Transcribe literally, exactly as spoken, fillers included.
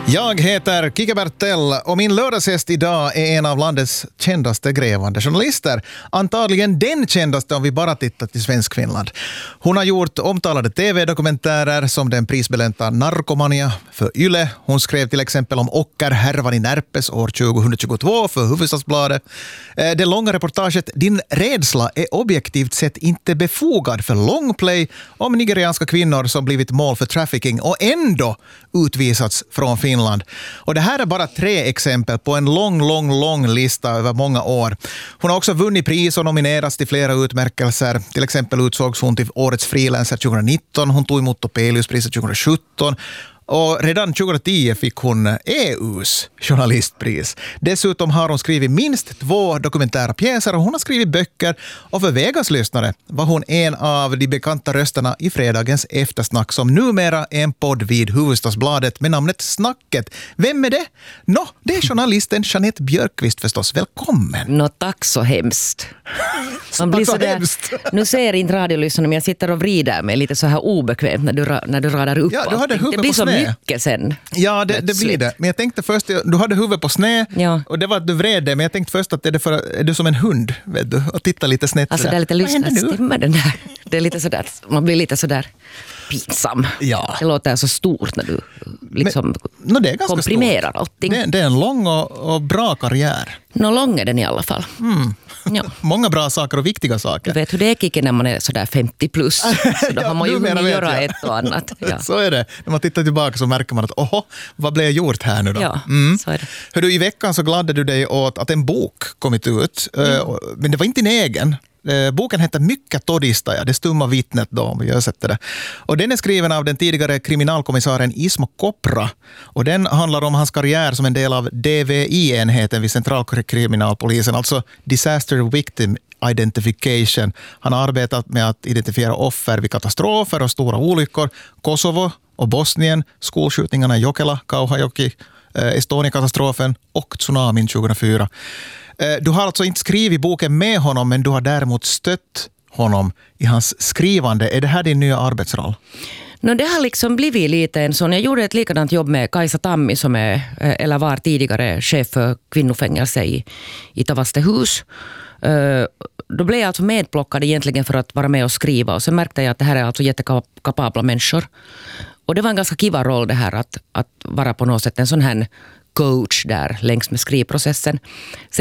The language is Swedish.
Jag heter Kike Bertell och min lördagsgäst idag är en av landets kändaste grävande journalister. Antagligen den kändaste om vi bara tittar till svensk Finland. Hon har gjort omtalade tv-dokumentärer som den prisbelönta Narkomania för Yle. Hon skrev till exempel om ockerhärvan i Närpes år tjugohundratjugotvå för Hufvudstadsbladet. Det långa reportaget Din rädsla är objektivt sett inte befogad för Longplay om nigerianska kvinnor som blivit mål för trafficking och ändå utvisats från Finland. Finland. Och det här är bara tre exempel på en lång, lång, lång lista över många år. Hon har också vunnit pris och nominerats till flera utmärkelser. Till exempel utsågs hon till Årets frilanser tjugohundranitton. Hon tog emot Topeliuspriset tjugohundrasjutton. Och redan tjugohundratio fick hon E U:s journalistpris. Dessutom har hon skrivit minst två dokumentära pjäser och hon har skrivit böcker. Och för Vegas-lyssnare var hon en av de bekanta rösterna i fredagens eftersnack som numera är en podd vid Hufvudstadsbladet med namnet Snacket. Vem är det? Nå, det är journalisten Jeanette Björkqvist förstås. Välkommen. Nå, tack så hemskt. Man blir så där, nu ser inte radiolyssnarna, men jag sitter och vrider mig lite så här obekvämt när du, när du radar upp. Ja, du hade det blir så mycket sen. Ja, det, det blir det. Men jag tänkte först, du hade huvudet på snä ja. Och det var att du vred det. Men jag tänkte först att det är, för, är du som en hund, vet du, och tittar lite snett. Alltså det är lite lyssnarstämma den där. Det är lite sådär, man blir lite sådär pinsam. Ja. Det låter så stort när du liksom men, no, det är ganska komprimerar allting. Det, det är en lång och, och bra karriär. Nå, lång är den i alla fall. Mm. Ja. Många bra saker och viktiga saker. Du vet hur det är, Kike, när man är sådär femtio plus. Så då ja, har man ju hunnit göra jag. ett och annat. Ja. Så är det. När man tittar tillbaka så märker man att oho, vad blev gjort här nu då? Ja, mm. så är det. Hör du, i veckan så gladde du dig åt att en bok kommit ut. Mm. Men det var inte din egen. Boken heter Mycket todistaja, det stumma vittnet då, om vi översätter det. Och den är skriven av den tidigare kriminalkommissaren Ismo Kopra. Och den handlar om hans karriär som en del av D V I-enheten vid centralkriminalpolisen, alltså Disaster Victim Identification. Han har arbetat med att identifiera offer vid katastrofer och stora olyckor. Kosovo och Bosnien, skolskjutningarna i Jokela, Kauhajoki, Estonia-katastrofen och tsunamin tjugohundrafyra. Du har alltså inte skrivit boken med honom, men du har däremot stött honom i hans skrivande. Är det här din nya arbetsroll? No, det har liksom blivit lite en sån. Jag gjorde ett likadant jobb med Kajsa Tammi som är, eller var tidigare chef för kvinnofängelse i, i Tavastehus. Då blev jag alltså medplockad egentligen för att vara med och skriva. Och sen märkte jag att det här är alltså jättekapabla människor. Och det var en ganska kiva roll det här att, att vara på något sätt en sån här coach där längs med skrivprocessen. Sen